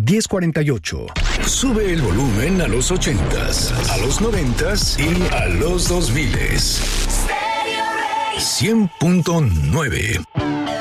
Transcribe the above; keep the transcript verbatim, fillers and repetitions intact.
diez cuarenta y ocho. Sube el volumen a los ochentas, a los noventas y a los dos miles. cien punto nueve.